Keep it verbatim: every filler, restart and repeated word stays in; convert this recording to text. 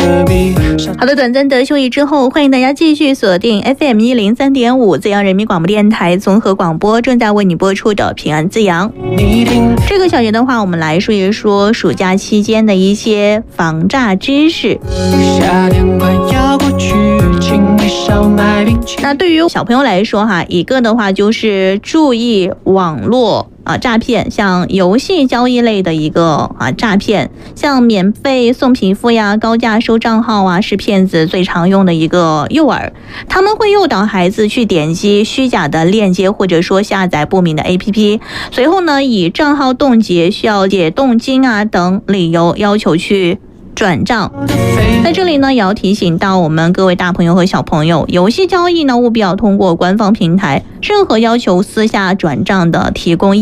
好的，短暂的休息之后，欢迎大家继续锁定 F M 一零三点五 资阳人民广播电台综合广播，正在为你播出的平安滋阳。这个小节的话，我们来说一说暑假期间的一些防诈知识。那对于小朋友来说哈，一个的话就是注意网络啊诈骗，像游戏交易类的一个啊诈骗，像免费送皮肤呀、高价收账号啊，是骗子最常用的一个诱饵。他们会诱导孩子去点击虚假的链接，或者说下载不明的 A P P， 随后呢以账号冻结、需要解冻金啊等理由要求去转账。在这里呢，也要提醒到我们各位大朋友和小朋友，游戏交易呢务必要通过官方平台，任何要求私下转账的提供